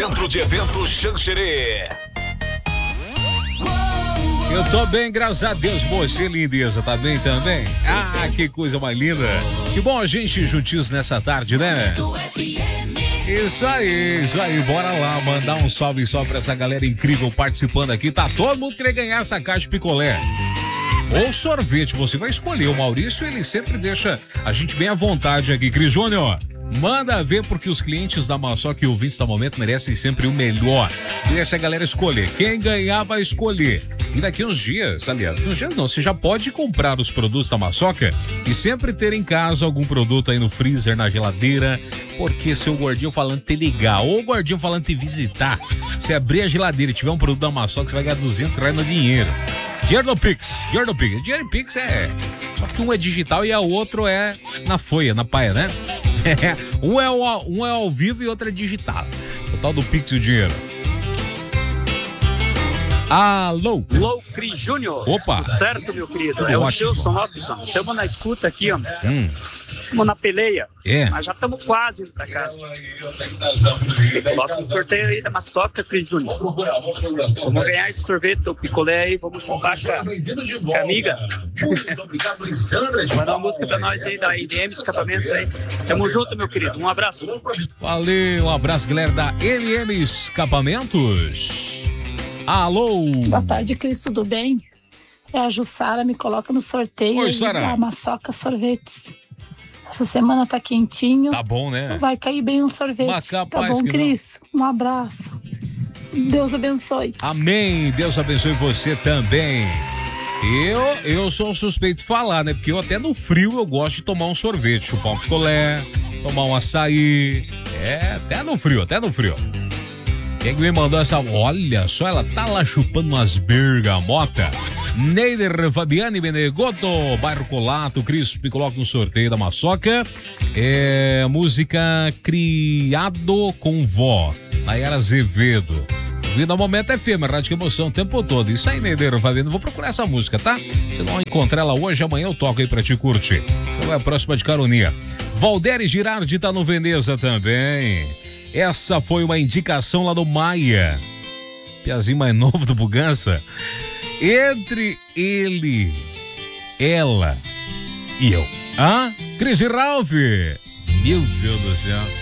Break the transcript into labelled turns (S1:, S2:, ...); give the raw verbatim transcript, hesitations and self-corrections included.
S1: Centro de Eventos Xanxerê.
S2: Eu tô bem, graças a Deus. Você, lindeza, tá bem também? Ah, que coisa mais linda. Que bom a gente juntinhos nessa tarde, né? Isso aí, isso aí. Bora lá, mandar um salve só pra essa galera incrível participando aqui. Tá todo mundo querendo ganhar essa caixa de picolé. Ou sorvete, você vai escolher. O Maurício, ele sempre deixa a gente bem à vontade aqui. Cris Júnior, manda ver, porque os clientes da Maçoca e ouvintes da Momento merecem sempre o melhor. Deixa a galera escolher. Quem ganhar vai escolher. E daqui uns dias, aliás, daqui uns dias não, você já pode comprar os produtos da Maçoca e sempre ter em casa algum produto aí no freezer, na geladeira, porque seu gordinho falando te ligar ou o gordinho falando te visitar, você abrir a geladeira e tiver um produto da Maçoca, você vai ganhar duzentos reais no dinheiro. Dinheiro no Pix, dinheiro no Pix. Dinheiro no Pix é... Só que um é digital e o outro é na folha, na paia, né? um, é ao, um é ao vivo e outro é digital. O tal do Pix e o dinheiro. Alô?
S3: Alô, Cris Júnior.
S2: Opa.
S3: Tudo certo, meu querido?
S2: Tudo
S3: é o
S2: ótimo.
S3: Gilson Robson. Estamos na escuta aqui, ó.
S2: Hum.
S3: Estamos na peleia.
S2: É.
S3: Mas já estamos quase indo pra casa. Coloca um sorteio aí da Maçoca, Cris Júnior. Vamos ganhar esse sorvete, o picolé aí. Vamos comprar com a, com a amiga. Mandar uma música pra nós aí da I D M Escapamento aí. Tamo junto, meu querido. Um abraço.
S2: Valeu, um abraço, galera da L M Escapamentos. Alô?
S4: Boa tarde, Cris, tudo bem? É a Jussara, me coloca no sorteio.
S2: Oi, Sara.
S4: Da Maçoca Sorvetes. Essa semana tá quentinho.
S2: Tá bom, né?
S4: Vai cair bem um sorvete.
S2: Mas
S4: Tá
S2: capaz
S4: bom,
S2: que
S4: Cris? Um abraço. Deus abençoe.
S2: Amém. Deus abençoe você também. Eu, eu sou um suspeito de falar, né? Porque eu até no frio eu gosto de tomar um sorvete, chupar um picolé, tomar um açaí. É, até no frio, até no frio. Quem me mandou essa? Olha só, ela tá lá chupando umas bergamota. Neider Fabiane Benegoto, Bairro Colato, Cris, me coloca no sorteio da Maçoca. É, música Criado com Vó, Nayara Azevedo. Vida ao momento é firme, rádio que emoção o tempo todo. Isso aí, Neider Fabiane, vou procurar essa música, tá? Se não encontrar ela hoje, amanhã eu toco aí pra te curtir. Você vai a próxima de caronia. Valdere Girardi tá no Veneza também. Essa foi uma indicação lá do Maia, piazinho mais novo do Bugança. Entre ele, ela e eu. Ah, Cris e Ralph. Meu Deus do céu.